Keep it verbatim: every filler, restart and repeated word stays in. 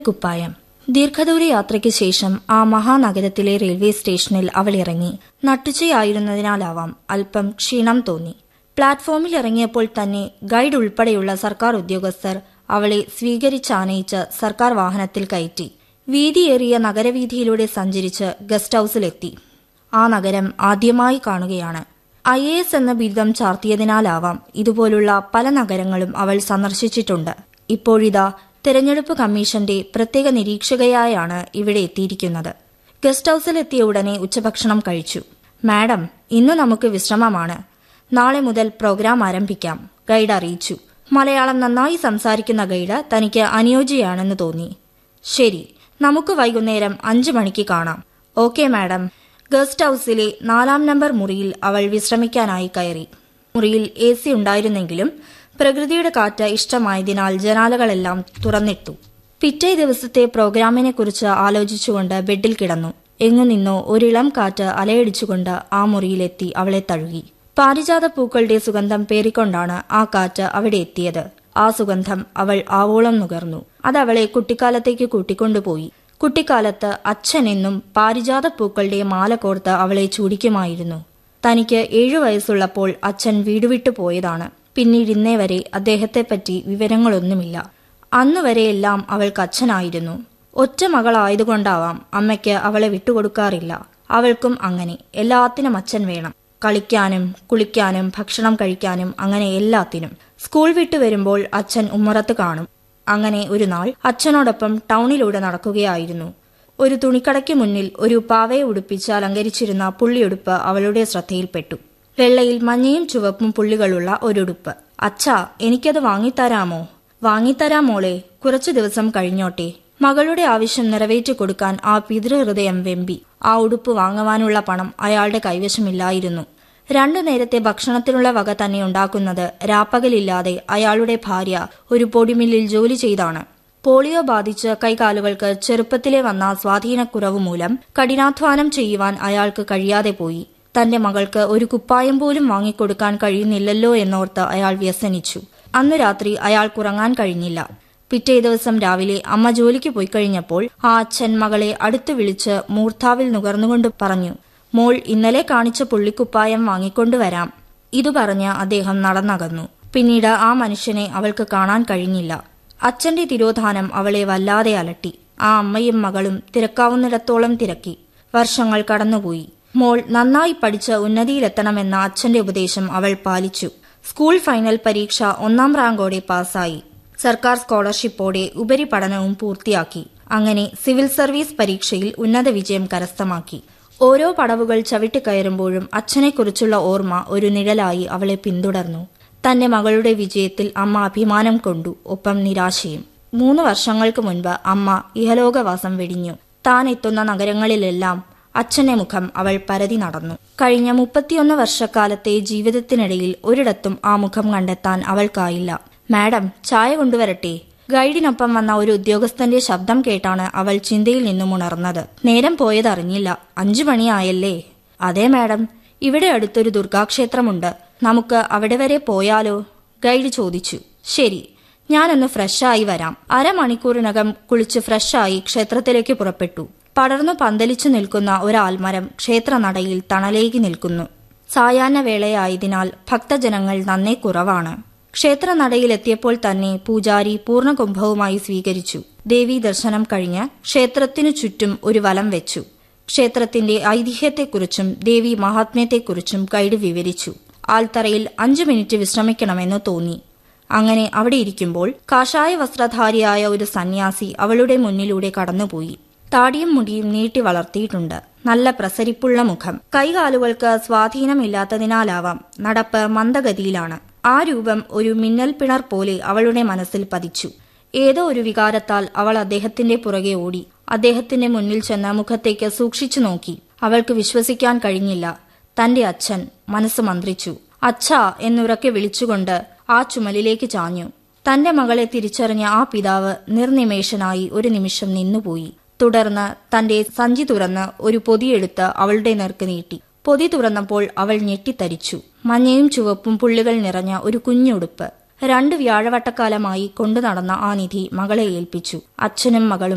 കുപ്പായം. ദീർഘദൂര യാത്രയ്ക്ക് ശേഷം ആ മഹാനഗരത്തിലെ റെയിൽവേ സ്റ്റേഷനിൽ അവൾ ഇറങ്ങി. നട്ടുച്ചയായിരുന്നതിനാലാവാം അല്പം ക്ഷീണം തോന്നി. പ്ലാറ്റ്ഫോമിൽ ഇറങ്ങിയപ്പോൾ തന്നെ ഗൈഡ് ഉൾപ്പെടെയുള്ള സർക്കാർ ഉദ്യോഗസ്ഥർ അവളെ സ്വീകരിച്ചാനയിച്ച് സർക്കാർ വാഹനത്തിൽ കയറ്റി. വീതിയേറിയ നഗരവീഥിയിലൂടെ സഞ്ചരിച്ച് ഗസ്റ്റ് ഹൌസിലെത്തി. ആ നഗരം ആദ്യമായി കാണുകയാണ്. ഐ എ എസ് എന്ന ബിരുദം ചാർത്തിയതിനാലാവാം ഇതുപോലുള്ള പല നഗരങ്ങളും അവൾ സന്ദർശിച്ചിട്ടുണ്ട്. ഇപ്പോഴിതാ തെരഞ്ഞെടുപ്പ് കമ്മീഷന്റെ പ്രത്യേക നിരീക്ഷകയായാണ് ഇവിടെ എത്തിയിരിക്കുന്നത്. ഗസ്റ്റ് ഹൌസിലെത്തിയ ഉടനെ ഉച്ചഭക്ഷണം കഴിച്ചു. മാഡം, ഇന്ന് നമുക്ക് വിശ്രമമാണ്. നാളെ മുതൽ പ്രോഗ്രാം ആരംഭിക്കാം, ഗൈഡ് അറിയിച്ചു. മലയാളം നന്നായി സംസാരിക്കുന്ന ഗൈഡ് തനിക്ക് അനുയോജ്യയാണെന്ന് തോന്നി. ശരി, നമുക്ക് വൈകുന്നേരം അഞ്ചു മണിക്ക് കാണാം. Okay madam. ഗസ്റ്റ് ഹൌസിലെ നാലാം നമ്പർ മുറിയിൽ അവൾ വിശ്രമിക്കാനായി കയറി. മുറിയിൽ എ സി ഉണ്ടായിരുന്നെങ്കിലും പ്രകൃതിയുടെ കാറ്റ് ഇഷ്ടമായതിനാൽ ജനാലകളെല്ലാം തുറന്നിട്ടു. പിറ്റേ ദിവസത്തെ പ്രോഗ്രാമിനെക്കുറിച്ച് ആലോചിച്ചുകൊണ്ട് ബെഡിൽ കിടന്നു. എങ്ങു നിന്നോ ഒരിളം കാറ്റ് അലയടിച്ചുകൊണ്ട് ആ മുറിയിലെത്തി അവളെ തഴുകി. പാരിജാത പൂക്കളുടെ സുഗന്ധം പേറിക്കൊണ്ടാണ് ആ കാറ്റ് അവിടെ എത്തിയത്. ആ സുഗന്ധം അവൾ ആവോളം നുകർന്നു. അതവളെ കുട്ടിക്കാലത്തേക്ക് കൂട്ടിക്കൊണ്ടുപോയി. കുട്ടിക്കാലത്ത് അച്ഛനെന്നും പാരിജാത പൂക്കളുടെ മാല കോർത്ത് അവളെ ചൂടിക്കുമായിരുന്നു. തനിക്ക് ഏഴു വയസ്സുള്ളപ്പോൾ അച്ഛൻ വീടുവിട്ടു പോയതാണ്. പിന്നീട് ഇന്നേ വരെ അദ്ദേഹത്തെപ്പറ്റി വിവരങ്ങളൊന്നുമില്ല. അന്നുവരെയെല്ലാം അവൾക്ക് അച്ഛനായിരുന്നു. ഒറ്റ മകളായതുകൊണ്ടാവാം അമ്മയ്ക്ക് അവളെ വിട്ടുകൊടുക്കാറില്ല. അവൾക്കും അങ്ങനെ എല്ലാത്തിനും അച്ഛൻ വേണം. കളിക്കാനും കുളിക്കാനും ഭക്ഷണം കഴിക്കാനും അങ്ങനെ എല്ലാത്തിനും. സ്കൂൾ വിട്ടു വരുമ്പോൾ അച്ഛൻ ഉമ്മറത്ത് കാണും. അങ്ങനെ ഒരു നാൾ അച്ഛനോടൊപ്പം ടൗണിലൂടെ നടക്കുകയായിരുന്നു. ഒരു തുണിക്കടയ്ക്ക് മുന്നിൽ ഒരു പാവയെ ഉടുപ്പിച്ച് അലങ്കരിച്ചിരുന്ന പുള്ളിയുടുപ്പ് അവളുടെ ശ്രദ്ധയിൽപ്പെട്ടു. വെള്ളയിൽ മഞ്ഞയും ചുവപ്പും പുള്ളികളുള്ള ഒരുടുപ്പ്. അച്ഛാ, എനിക്കത് വാങ്ങിത്തരാമോ? വാങ്ങിത്തരാം മോളെ, കുറച്ചു ദിവസം കഴിഞ്ഞോട്ടെ. മകളുടെ ആവശ്യം നിറവേറ്റി കൊടുക്കാൻ ആ പിതൃഹൃദയം വെമ്പി. ആ ഉടുപ്പ് വാങ്ങുവാനുള്ള പണം അയാളുടെ കൈവശമില്ലായിരുന്നു. രണ്ടു നേരത്തെ ഭക്ഷണത്തിനുള്ള വക തന്നെ ഉണ്ടാക്കുന്നത് രാപ്പകലില്ലാതെ അയാളുടെ ഭാര്യ ഒരു പൊടിമില്ലിൽ ജോലി ചെയ്താണ്. പോളിയോ ബാധിച്ച് കൈകാലുകൾക്ക് ചെറുപ്പത്തിലെ വന്ന സ്വാധീനക്കുറവ് മൂലം കഠിനാധ്വാനം ചെയ്യുവാൻ അയാൾക്ക് കഴിയാതെ പോയി. തന്റെ മകൾക്ക് ഒരു കുപ്പായം പോലും വാങ്ങിക്കൊടുക്കാൻ കഴിയുന്നില്ലല്ലോ എന്നോർത്ത് അയാൾ വ്യസനിച്ചു. അന്നു രാത്രി അയാൾക്കുറങ്ങാൻ കഴിഞ്ഞില്ല. പിറ്റേ ദിവസം രാവിലെ അമ്മ ജോലിക്ക് പോയി കഴിഞ്ഞപ്പോൾ ആ അച്ഛൻ മകളെ അടുത്തു വിളിച്ച് മൂർധാവിൽ നുകർന്നുകൊണ്ട് പറഞ്ഞു, മോൾ ഇന്നലെ കാണിച്ച പുള്ളിക്കുപ്പായം വാങ്ങിക്കൊണ്ടുവരാം. ഇതു പറഞ്ഞ് അദ്ദേഹം നടന്നകന്നു. പിന്നീട് ആ മനുഷ്യനെ അവൾക്ക് കാണാൻ കഴിഞ്ഞില്ല. അച്ഛന്റെ തിരോധാനം അവളെ വല്ലാതെ അലട്ടി. ആ അമ്മയും മകളും തിരക്കാവുന്നിടത്തോളം തിരക്കി. വർഷങ്ങൾ കടന്നുപോയി. മോൾ നന്നായി പഠിച്ച് ഉന്നതിയിലെത്തണമെന്ന അച്ഛന്റെ ഉപദേശം അവൾ പാലിച്ചു. സ്കൂൾ ഫൈനൽ പരീക്ഷ ഒന്നാം റാങ്കോടെ പാസ്സായി. സർക്കാർ സ്കോളർഷിപ്പോടെ ഉപരിപഠനവും പൂർത്തിയാക്കി. അങ്ങനെ സിവിൽ സർവീസ് പരീക്ഷയിൽ ഉന്നത വിജയം കരസ്ഥമാക്കി. ഓരോ പടവുകൾ ചവിട്ടിക്കയറുമ്പോഴും അച്ഛനെക്കുറിച്ചുള്ള ഓർമ്മ ഒരു നിഴലായി അവളെ പിന്തുടർന്നു. തന്റെ മകളുടെ വിജയത്തിൽ അമ്മ അഭിമാനം കൊണ്ടു, ഒപ്പം നിരാശയും. മൂന്ന് വർഷങ്ങൾക്ക് മുൻപ് അമ്മ ഇഹലോകവാസം വെടിഞ്ഞു. താൻ എത്തുന്ന നഗരങ്ങളിലെല്ലാം അച്ഛന്റെ മുഖം അവൾ പരതി നടന്നു. കഴിഞ്ഞ മുപ്പത്തിയൊന്ന് വർഷക്കാലത്തെ ജീവിതത്തിനിടയിൽ ഒരിടത്തും ആ മുഖം കണ്ടെത്താൻ അവൾക്കായില്ല. മാഡം, ചായ കൊണ്ടുവരട്ടെ? ഗൈഡിനൊപ്പം വന്ന ഒരു ഉദ്യോഗസ്ഥന്റെ ശബ്ദം കേട്ടാണ് അവൾ ചിന്തയിൽ നിന്നും ഉണർന്നത്. നേരം പോയതറിഞ്ഞില്ല. അഞ്ചു മണിയായല്ലേ? അതെ മാഡം, ഇവിടെ അടുത്തൊരു ദുർഗാക്ഷേത്രമുണ്ട്. നമുക്ക് അവിടെ വരെ പോയാലോ? ഗൈഡ് ചോദിച്ചു. ശരി, ഞാനൊന്ന് ഫ്രഷായി വരാം. അരമണിക്കൂറിനകം കുളിച്ച് ഫ്രഷായി ക്ഷേത്രത്തിലേക്ക് പുറപ്പെട്ടു. പടർന്നു പന്തലിച്ചു നിൽക്കുന്ന ഒരാൽമരം ക്ഷേത്രനടയിൽ തണലേകി നിൽക്കുന്നു. സായാഹ്ന വേളയായതിനാൽ ഭക്തജനങ്ങൾ നന്നേ കുറവാണ്. ക്ഷേത്രനടയിലെത്തിയപ്പോൾ തന്നെ പൂജാരി പൂർണ്ണകുംഭവുമായി സ്വീകരിച്ചു. ദേവീ ദർശനം കഴിഞ്ഞ് ക്ഷേത്രത്തിനു ചുറ്റും ഒരു വലം വെച്ചു. ക്ഷേത്രത്തിന്റെ ഐതിഹ്യത്തെക്കുറിച്ചും ദേവീ മഹാത്മ്യത്തെക്കുറിച്ചും ഗൈഡ് വിവരിച്ചു. ആൽത്തറയിൽ അഞ്ചു മിനിറ്റ് വിശ്രമിക്കണമെന്ന് തോന്നി. അങ്ങനെ അവിടെ ഇരിക്കുമ്പോൾ കാഷായ വസ്ത്രധാരിയായ ഒരു സന്യാസി അവളുടെ മുന്നിലൂടെ കടന്നുപോയി. താടിയും മുടിയും നീട്ടി വളർത്തിയിട്ടുണ്ട്. നല്ല പ്രസരിപ്പുള്ള മുഖം. കൈകാലുകൾക്ക് സ്വാധീനമില്ലാത്തതിനാലാവാം നടപ്പ് മന്ദഗതിയിലാണ്. ആ രൂപം ഒരു മിന്നൽ പിണർ പോലെ അവളുടെ മനസ്സിൽ പതിച്ചു. ഏതോ ഒരു വികാരത്താൽ അവൾ അദ്ദേഹത്തിന്റെ പുറകെ ഓടി. അദ്ദേഹത്തിന്റെ മുന്നിൽ ചെന്ന് മുഖത്തേക്ക് സൂക്ഷിച്ചു നോക്കി. അവൾക്ക് വിശ്വസിക്കാൻ കഴിഞ്ഞില്ല. തന്റെ അച്ഛൻ. മനസ്സ് മന്ത്രിച്ചു. അച്ഛാ എന്നുറക്കെ വിളിച്ചുകൊണ്ട് ആ ചുമലിലേക്ക് ചാഞ്ഞു. തന്റെ മകളെ തിരിച്ചറിഞ്ഞ ആ പിതാവ് നിർനിമേഷനായി ഒരു നിമിഷം നിന്നുപോയി. തുടർന്ന് തന്റെ സഞ്ചി തുറന്ന് ഒരു പൊതിയെടുത്ത് അവളുടെ നേർക്ക് നീട്ടി. പൊതി തുറന്നപ്പോൾ അവൾ ഞെട്ടിത്തരിച്ചു. മഞ്ഞയും ചുവപ്പും പുള്ളികൾ നിറഞ്ഞ ഒരു കുഞ്ഞുടുപ്പ്. രണ്ടു വ്യാഴവട്ടക്കാലമായി കൊണ്ടു നടന്ന ആ നിധി മകളെ ഏൽപ്പിച്ചു. അച്ഛനും മകളും